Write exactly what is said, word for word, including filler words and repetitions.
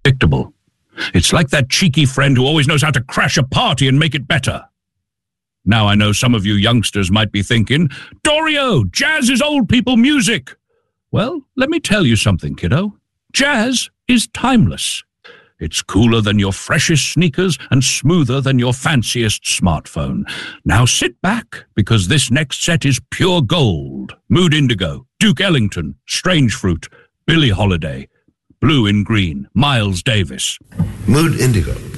predictable. It's like that cheeky friend who always knows how to crash a party and make it better. Now I know some of you youngsters might be thinking, Dorio, jazz is old people music. Well, let me tell you something, kiddo. Jazz is timeless. It's cooler than your freshest sneakers and smoother than your fanciest smartphone. Now sit back, because this next set is pure gold. Mood Indigo, Duke Ellington, Strange Fruit, Billie Holiday, Blue in Green, Miles Davis. Mood Indigo.